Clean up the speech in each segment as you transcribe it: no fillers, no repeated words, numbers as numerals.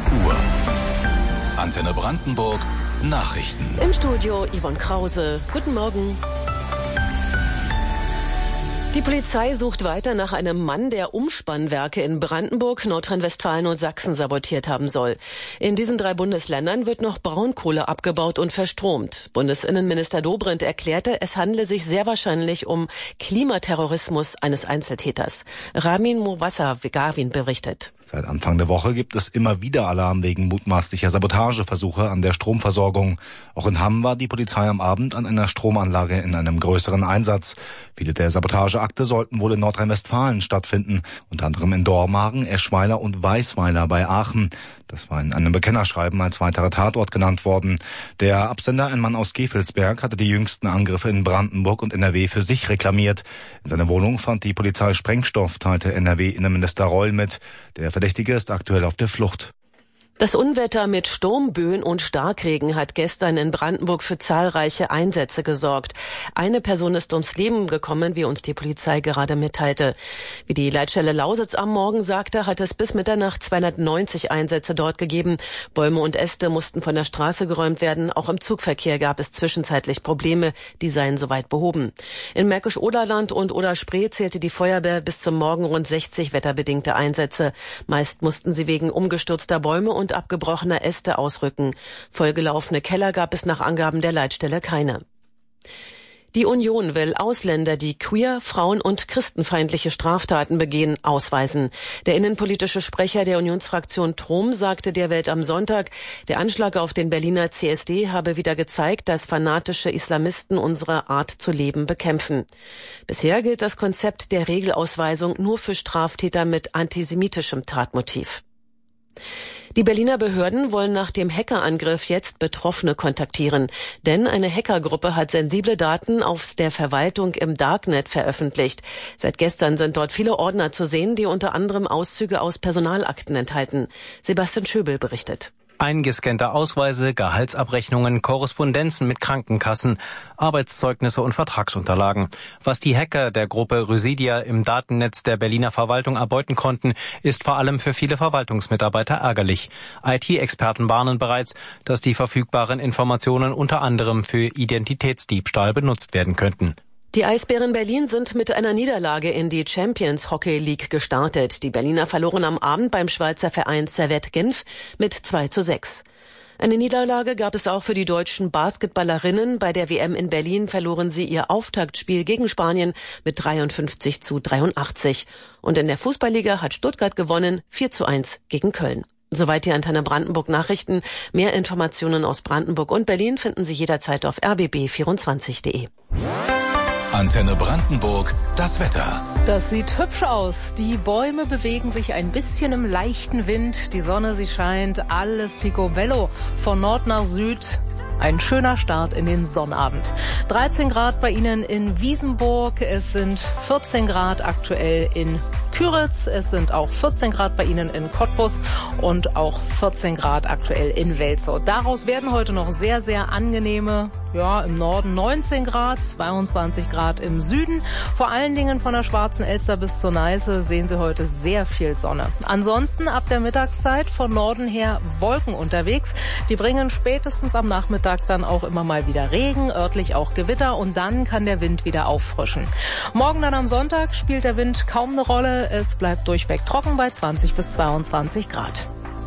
Uhr. Antenne Brandenburg Nachrichten. Im Studio Yvonne Krause. Guten Morgen. Die Polizei sucht weiter nach einem Mann, der Umspannwerke in Brandenburg, Nordrhein-Westfalen und Sachsen sabotiert haben soll. In diesen 3 Bundesländern wird noch Braunkohle abgebaut und verstromt. Bundesinnenminister Dobrindt erklärte, es handle sich sehr wahrscheinlich um Klimaterrorismus eines Einzeltäters. Ramin Mowassa-Gawin berichtet. Seit Anfang der Woche gibt es immer wieder Alarm wegen mutmaßlicher Sabotageversuche an der Stromversorgung. Auch in Hamm war die Polizei am Abend an einer Stromanlage in einem größeren Einsatz. Viele der Sabotageakte sollten wohl in Nordrhein-Westfalen stattfinden, unter anderem in Dormagen, Eschweiler und Weisweiler bei Aachen. Das war in einem Bekennerschreiben als weiterer Tatort genannt worden. Der Absender, ein Mann aus Gevelsberg, hatte die jüngsten Angriffe in Brandenburg und NRW für sich reklamiert. In seiner Wohnung fand die Polizei Sprengstoff, teilte NRW-Innenminister Reul mit. Der Verdächtige ist aktuell auf der Flucht. Das Unwetter mit Sturmböen und Starkregen hat gestern in Brandenburg für zahlreiche Einsätze gesorgt. Eine Person ist ums Leben gekommen, wie uns die Polizei gerade mitteilte. Wie die Leitstelle Lausitz am Morgen sagte, hat es bis Mitternacht 290 Einsätze dort gegeben. Bäume und Äste mussten von der Straße geräumt werden. Auch im Zugverkehr gab es zwischenzeitlich Probleme, die seien soweit behoben. In Märkisch-Oderland und Oder-Spree zählte die Feuerwehr bis zum Morgen rund 60 wetterbedingte Einsätze. Meist mussten sie wegen umgestürzter Bäume und abgebrochener Äste ausrücken. Vollgelaufene Keller gab es nach Angaben der Leitstelle keine. Die Union will Ausländer, die queer, frauen- und christenfeindliche Straftaten begehen, ausweisen. Der innenpolitische Sprecher der Unionsfraktion Trom sagte der Welt am Sonntag, der Anschlag auf den Berliner CSD habe wieder gezeigt, dass fanatische Islamisten unsere Art zu leben bekämpfen. Bisher gilt das Konzept der Regelausweisung nur für Straftäter mit antisemitischem Tatmotiv. Die Berliner Behörden wollen nach dem Hackerangriff jetzt Betroffene kontaktieren, denn eine Hackergruppe hat sensible Daten aus der Verwaltung im Darknet veröffentlicht. Seit gestern sind dort viele Ordner zu sehen, die unter anderem Auszüge aus Personalakten enthalten. Sebastian Schöbel berichtet. Eingescannte Ausweise, Gehaltsabrechnungen, Korrespondenzen mit Krankenkassen, Arbeitszeugnisse und Vertragsunterlagen. Was die Hacker der Gruppe Rhyssia im Datennetz der Berliner Verwaltung erbeuten konnten, ist vor allem für viele Verwaltungsmitarbeiter ärgerlich. IT-Experten warnen bereits, dass die verfügbaren Informationen unter anderem für Identitätsdiebstahl benutzt werden könnten. Die Eisbären Berlin sind mit einer Niederlage in die Champions Hockey League gestartet. Die Berliner verloren am Abend beim Schweizer Verein Servette Genf mit 2:6. Eine Niederlage gab es auch für die deutschen Basketballerinnen. Bei der WM in Berlin verloren sie ihr Auftaktspiel gegen Spanien mit 53:83. Und in der Fußballliga hat Stuttgart gewonnen 4:1 gegen Köln. Soweit die Antenne Brandenburg Nachrichten. Mehr Informationen aus Brandenburg und Berlin finden Sie jederzeit auf rbb24.de. Antenne Brandenburg, das Wetter. Das sieht hübsch aus. Die Bäume bewegen sich ein bisschen im leichten Wind. Die Sonne, sie scheint. Alles picobello. Von Nord nach Süd. Ein schöner Start in den Sonnabend. 13 Grad bei Ihnen in Wiesenburg. Es sind 14 Grad aktuell in Küritz. Es sind auch 14 Grad bei Ihnen in Cottbus und auch 14 Grad aktuell in Welzow. Daraus werden heute noch sehr, sehr angenehme, im Norden 19 Grad, 22 Grad im Süden. Vor allen Dingen von der Schwarzen Elster bis zur Neiße sehen Sie heute sehr viel Sonne. Ansonsten ab der Mittagszeit von Norden her Wolken unterwegs. Die bringen spätestens am Nachmittag dann auch immer mal wieder Regen, örtlich auch Gewitter und dann kann der Wind wieder auffrischen. Morgen dann am Sonntag spielt der Wind kaum eine Rolle. Es bleibt durchweg trocken bei 20 bis 22 Grad.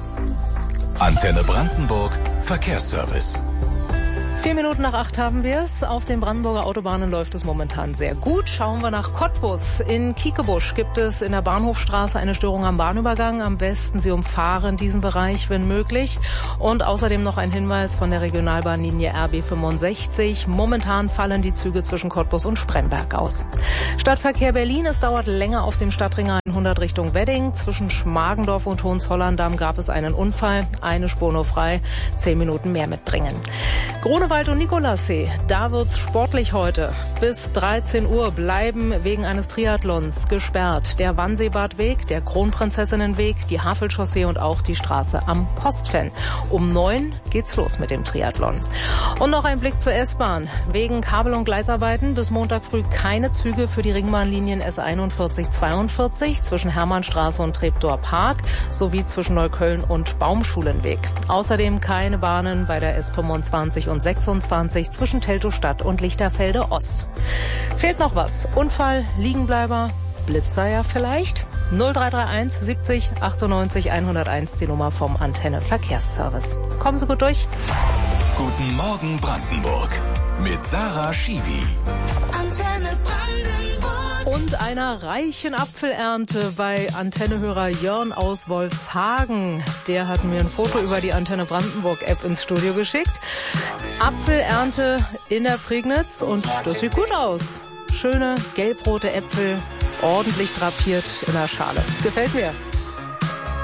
Antenne Brandenburg, Verkehrsservice. 4 Minuten nach 8 haben wir es. Auf den Brandenburger Autobahnen läuft es momentan sehr gut. Schauen wir nach Cottbus. In Kiekebusch gibt es in der Bahnhofstraße eine Störung am Bahnübergang. Am besten Sie umfahren diesen Bereich, wenn möglich. Und außerdem noch ein Hinweis von der Regionalbahnlinie RB 65. Momentan fallen die Züge zwischen Cottbus und Spremberg aus. Stadtverkehr Berlin. Es dauert länger auf dem Stadtring 100 Richtung Wedding. Zwischen Schmargendorf und Hohenzollern-Damm gab es einen Unfall. Eine Spur nur frei. 10 Minuten mehr mitbringen. Grunewald und Nikolassee, da wird's sportlich heute. Bis 13 Uhr bleiben wegen eines Triathlons gesperrt der Wannseebadweg, der Kronprinzessinnenweg, die Havelchaussee und auch die Straße am Postfen. Um 9 geht's los mit dem Triathlon. Und noch ein Blick zur S-Bahn. Wegen Kabel- und Gleisarbeiten bis Montag früh keine Züge für die Ringbahnlinien S41, 42 zwischen Hermannstraße und Treptower Park sowie zwischen Neukölln und Baumschulenweg. Außerdem keine Bahnen bei der S25 und 26 zwischen Teltow-Stadt und Lichterfelde Ost. Fehlt noch was? Unfall, Liegenbleiber, Blitzer ja vielleicht? 0331 70 98 101 die Nummer vom Antenne Verkehrsservice. Kommen Sie gut durch. Guten Morgen Brandenburg mit Sarah Schiwi. Antenne Brandenburg. Und einer reichen Apfelernte bei Antennehörer Jörn aus Wolfshagen. Der hat mir ein Foto über die Antenne Brandenburg App ins Studio geschickt. Apfelernte in der Prignitz und das sieht gut aus. Schöne gelbrote Äpfel, ordentlich drapiert in der Schale. Gefällt mir.